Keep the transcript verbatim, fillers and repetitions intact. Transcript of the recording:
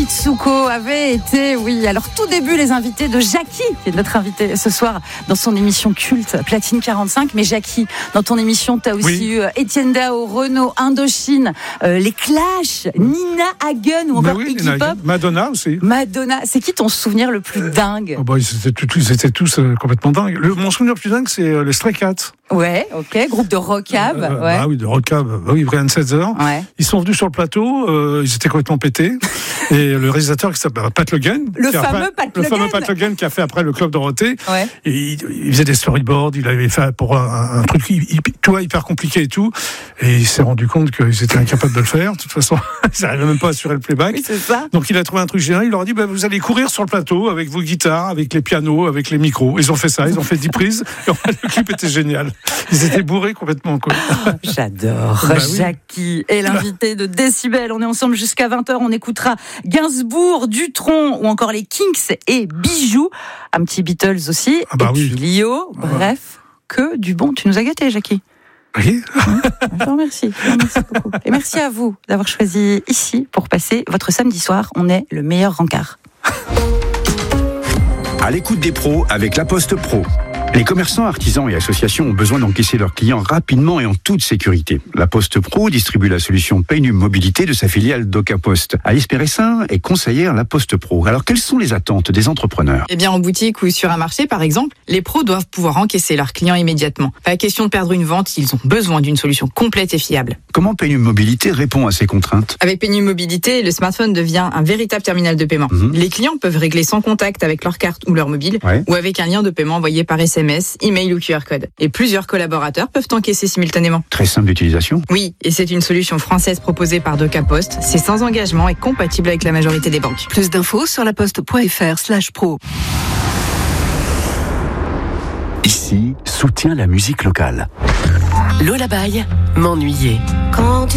Mitsuko avait été, oui, alors tout début, les invités de Jackie, qui est notre invité ce soir dans son émission culte Platine quarante-cinq. Mais Jackie, dans ton émission, tu as aussi oui. eu Étienne Dao, Renaud, Indochine, euh, les Clash, Nina Hagen ou encore oui, Iggy Pop. Madonna aussi. Madonna, c'est qui ton souvenir le plus dingue? Oh bah, ils, étaient tous, ils étaient tous euh, complètement dingues. Le, mon souvenir le plus dingue, c'est euh, les Stray Cats. Ouais, ok, groupe de rockab. Euh, ouais. Bah oui, de rockab. Bah oui, Brian Setzer. Ouais. Ils sont venus sur le plateau, euh, ils étaient complètement pétés. Et le réalisateur qui s'appelle Pat Le Guen, Le qui a fameux fait, Pat le Le fameux Guen. Pat Le Guen qui a fait après le Club Dorothée. Ouais. Et il, il faisait des storyboards, il avait fait pour un, un truc hyper, toi, hyper compliqué et tout. Et il s'est rendu compte qu'ils étaient incapables de le faire. De toute façon, ils n'arrivaient même pas à assurer le playback. Oui, c'est ça. Donc il a trouvé un truc génial. Il leur a dit bah, vous allez courir sur le plateau avec vos guitares, avec les pianos, avec les micros. Ils ont fait ça, ils ont fait dix prises. Et le clip était génial. Ils étaient bourrés complètement, quoi. J'adore Bah oui. Jackie et l'invité de Décibel. On est ensemble jusqu'à vingt heures. On écoutera Gainsbourg, Dutronc ou encore les Kinks et Bijoux. Un petit Beatles aussi. Ah bah et oui. puis Lio. Bref, que du bon. Tu nous as gâtés, Jackie. Oui. Je te remercie. Je te remercie beaucoup. Et merci à vous d'avoir choisi ici pour passer votre samedi soir. On est le meilleur rencard. À l'écoute des pros avec La Poste Pro. Les commerçants, artisans et associations ont besoin d'encaisser leurs clients rapidement et en toute sécurité. La Poste Pro distribue la solution Paynum Mobilité de sa filiale DocaPost. Alice Péressin est conseillère La Poste Pro. Alors, quelles sont les attentes des entrepreneurs ? Eh bien, en boutique ou sur un marché, par exemple, les pros doivent pouvoir encaisser leurs clients immédiatement. Pas question de perdre une vente, ils ont besoin d'une solution complète et fiable. Comment Paynum Mobilité répond à ces contraintes ? Avec Paynum Mobilité, le smartphone devient un véritable terminal de paiement. Mmh. Les clients peuvent régler sans contact avec leur carte ou leur mobile, Ouais. ou avec un lien de paiement envoyé par S M S, email ou Q R code. Et plusieurs collaborateurs peuvent encaisser simultanément. Très simple d'utilisation. Oui, et c'est une solution française proposée par DocaPost. C'est sans engagement et compatible avec la majorité des banques. Plus d'infos sur laposte.fr slash pro. Ici, soutient la musique locale. Lola Baye, m'ennuyer. Quand tu